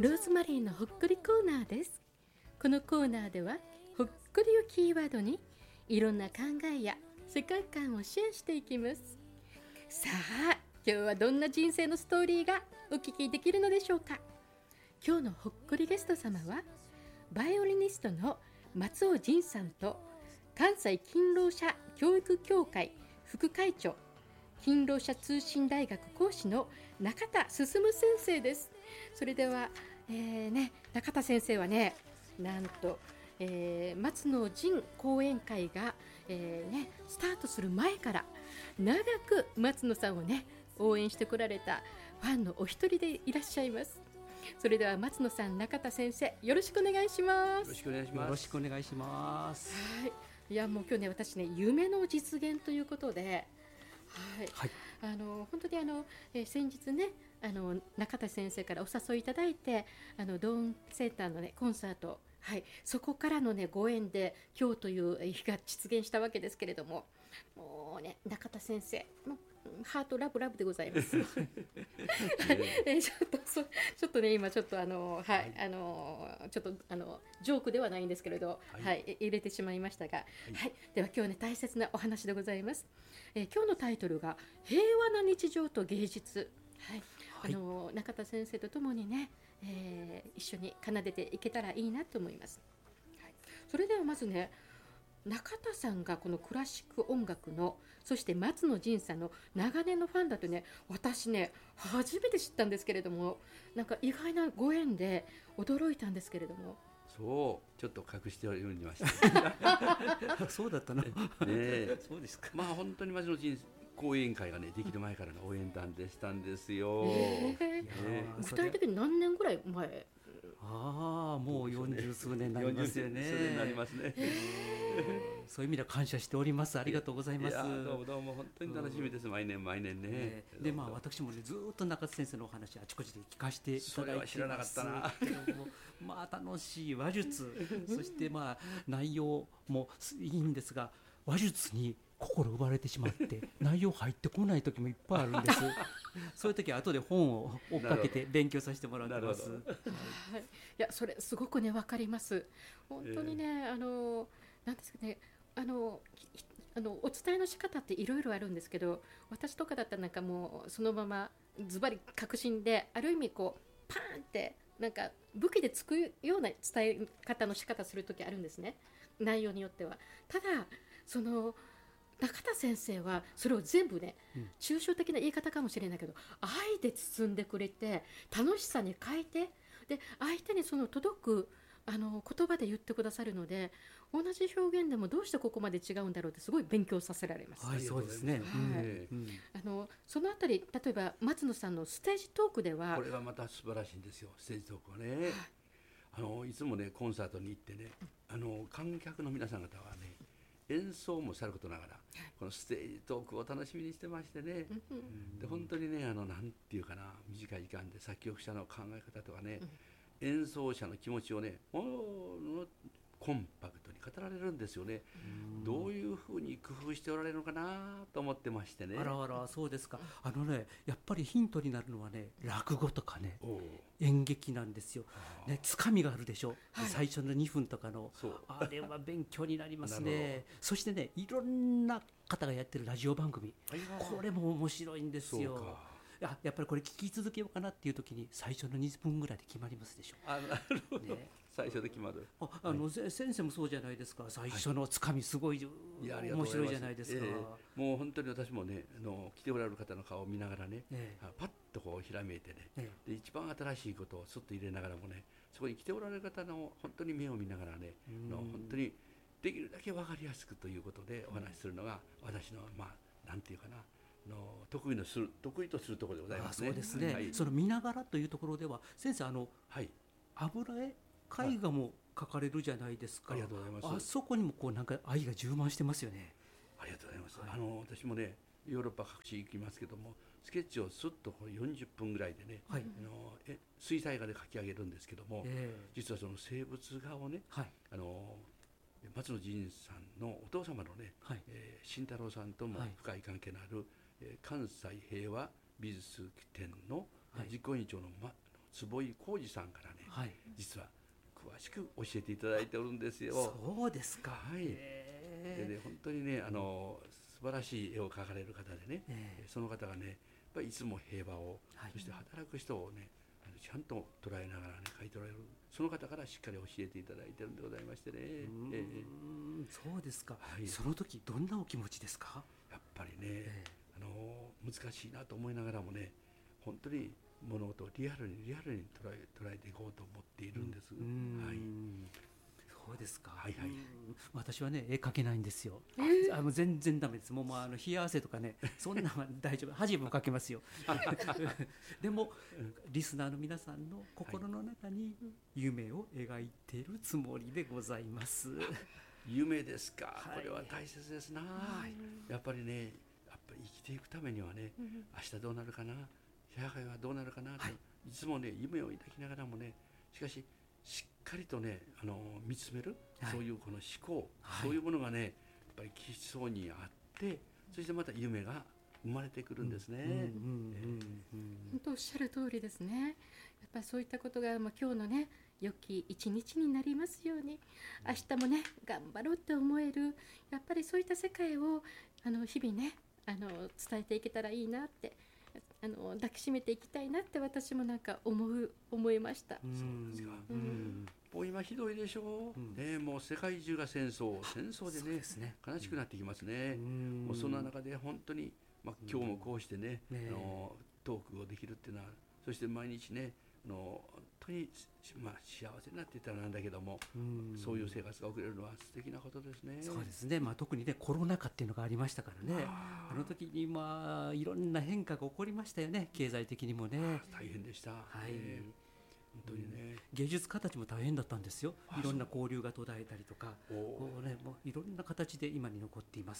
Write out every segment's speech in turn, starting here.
ローズマリーのほっこりコーナーです。このコーナーではほっこりをキーワードにいろんな考えや世界観をシェアしていきます。さあ、今日はどんな人生のストーリーがお聞きできるのでしょうか。今日のほっこりゲスト様はバイオリニストの松尾仁さんと関西勤労者教育協会副会長、勤労者通信大学講師の中田進先生です。それでは、中田先生はね、なんと、松野仁講演会が、スタートする前から長く松野さんをね応援してこられたファンのお一人でいらっしゃいます。それでは松野さん、中田先生、よろしくお願いします。 よろしくお願いします。 よろしくお願いします。 はい、いやもう今日ね、私ね、夢の実現ということで、はい、本当に先日ね、中田先生からお誘いいただいて、ドーンセンターのねコンサート、はい、そこからのねご縁で今日という日が実現したわけですけれども、もうね、中田先生もハートラブラブでございます。ちょっとね、今ちょっとちょっとジョークではないんですけれど、入れてしまいましたが、では今日ね、大切なお話でございます。今日のタイトルが平和な日常と芸術。中田先生とともにね、一緒に奏でていけたらいいなと思います。それではまずね、中田さんがこのクラシック音楽の、そして松野仁さんの長年のファンだとね、私ね初めて知ったんですけれども、なんか意外なご縁で驚いたんですけれども。 そうちょっと隠しておりましたそうだったの、そうですか。 まあ本当に松野仁講演会がねできる前からの応援団でしたんですよ。 具体的に何年ぐらい前？ もう40数年になりますよね。 40数年になりますね。 そういう意味では感謝しております。ありがとうございます。 どうも本当に楽しみです。毎年ね。 で私もね、ずっと中津先生のお話あちこちで聞かせていただいてます。 それは知らなかったな。 楽しい話術、そして内容もいいんですが、話術に心奪われてしまって内容入ってこない時もいっぱいあるんです。そういう時は後で本を追っかけて勉強させてもらってます。 いや、それすごくね分かります。本当にね、なんですかね、お伝えの仕方っていろいろあるんですけど、私とかだったらなんかもうそのままズバリ確信で、ある意味こうパーンってなんか武器でつくような伝え方の仕方する時あるんですね、内容によっては。ただその中田先生はそれを全部ね、抽象的な言い方かもしれないけど愛で包んでくれて、楽しさに変えて、で相手にその届く言葉で言ってくださるので、同じ表現でもどうしてここまで違うんだろうってすごい勉強させられます。 そうですね。 そのあたり、例えば松野さんのステージトークでは、 これがまた素晴らしいんですよ。ステージトークはね、いつもねコンサートに行ってね、観客の皆さん方はね、演奏もさることながら、このステージトークを楽しみにしてましてね、で本当にね、なんていうかな、短い時間で作曲者の考え方とかね、演奏者の気持ちをね、コンパクトに語られるんですよね。どういうふうに工夫しておられるのかなと思ってましてね。 あら、そうですか。やっぱりヒントになるのはね、落語とかね、演劇なんですよ。つかみがあるでしょ、最初の2分とかの。あれは勉強になりますね。そしてね、いろんな方がやってるラジオ番組、これも面白いんですよ。やっぱりこれ聞き続けようかなっていう時に最初の2分ぐらいで決まりますでしょ。 なるほど、最初で決まる。 先生もそうじゃないですか。最初のつかみすごい面白いじゃないですか。 もう本当に私もね、来ておられる方の顔を見ながらね、パッとこうひらめいてね、で一番新しいことをすっと入れながらもね、そこに来ておられる方の本当に目を見ながらね、本当にできるだけ分かりやすくということでお話しするのが私のなんていうかな、得意とするところでございますね。 そうですね。その見ながらというところでは先生、油絵絵画も描かれるじゃないですか。 ありがとうございます。 あそこにもなんか愛が充満してますよね。 ありがとうございます。私もね、ヨーロッパ各地行きますけども、スケッチをすっと40分ぐらいでね、水彩画で描き上げるんですけども、実はその生物画をね、松野仁さんのお父様のね、慎太郎さんとも深い関係のある、関西平和美術展の実行委員長の坪井浩二さんからね、 はい、 実は詳しく教えていただいておるんですよ。 そうですか。 はい。でね、本当にね素晴らしい絵を描かれる方でね、その方がねやっぱりいつも平和を、はい、そして働く人をねちゃんと捉えながらね描いておられる、その方からしっかり教えていただいてるんでございましてね。 そうですか、 はい、 その時どんなお気持ちですか？ やっぱりね、難しいなと思いながらもね、本当に物事をリアルに捉えていこうと思っているんです。はい。 そうですか。 はいはい。 私はね絵描けないんですよ。もう全然ダメです。もう冷や汗とかねそんなのは大丈夫。恥も描けますよ。でもリスナーの皆さんの心の中に夢を描いているつもりでございます。 夢ですか。これは大切ですな。やっぱりね、生きていくためにはね、明日どうなるかな、社会はどうなるかなと、いつもね夢を抱きながらもね、しかししっかりとね見つめる、そういうこの思考、そういうものがねやっぱり基礎にあって、そしてまた夢が生まれてくるんですね。 本当おっしゃる通りですね。やっぱりそういったことが、今日のね良き一日になりますように、明日もね頑張ろうって思える、やっぱりそういった世界を日々ね伝えていけたらいいなって、抱きしめていきたいなって私もなんか思いました。 そうですか。もう今ひどいでしょう、ね、もう世界中が戦争でね、悲しくなってきますね。もうそんな中で本当に、今日もこうしてね、トークをできるっていうのは、そして毎日ね本当に、幸せになっていったらなんだけども、そういう生活が送れるのは素敵なことですね。 そうですね。特にねコロナ禍っていうのがありましたからね。あの時にいろんな変化が起こりましたよね。経済的にもね。 大変でした。はい。本当にね。 芸術家たちも大変だったんですよ。いろんな交流が途絶えたりとか、もういろんな形で今に残っています。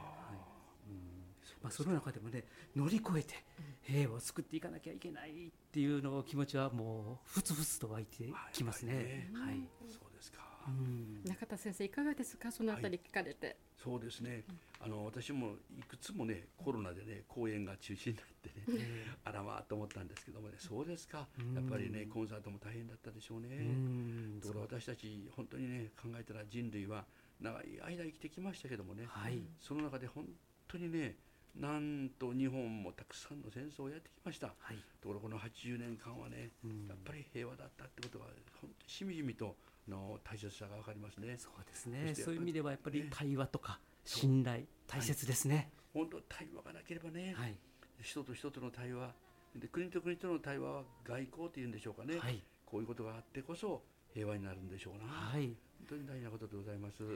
その中でもね乗り越えて平和を作っていかなきゃいけないっていうの気持ちはもうふつふつと湧いてきますね。はい。 そうですか。 中田先生いかがですか、そのあたり聞かれて。 そうですね。私もいくつもねコロナでね公演が中止になってね、あらまあと思ったんですけどもね、そうですか。やっぱりねコンサートも大変だったでしょうね。だから私たち本当にね考えたら、人類は長い間生きてきましたけどもね、その中で本当にね、なんと日本もたくさんの戦争をやってきました。ところこの80年間はね、やっぱり平和だったってことが本当にしみじみと大切さが分かりますね。 そうですね。そういう意味ではやっぱり対話とか信頼大切ですね。 本当対話がなければね、人と人との対話で、国と国との対話は外交というんでしょうかね。こういうことがあってこそ平和になるんでしょうな。本当に大事なことでございます。 はい、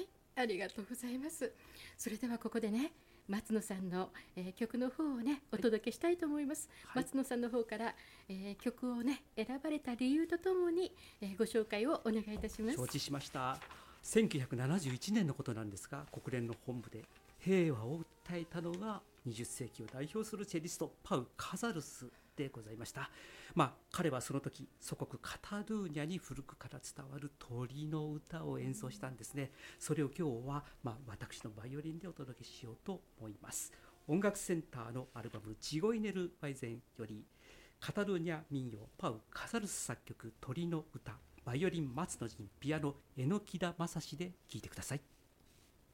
ありがとうございます。それではここでね松野さんの、曲の方をねお届けしたいと思います。松野さんの方から、曲をね選ばれた理由とともに、ご紹介をお願いいたします。 承知しました。1971年のことなんですが、国連の本部で平和を訴えたのが20世紀を代表するチェリストパウ・カザルスでございました。彼はその時祖国カタルーニャに古くから伝わる鳥の歌を演奏したんですね。それを今日は、私のバイオリンでお届けしようと思います。音楽センターのアルバムジゴイネル・ワイゼンよりカタルーニャ民謡パウ・カザルス作曲鳥の歌、バイオリン松野仁、ピアノ榎田正史で聴いてください。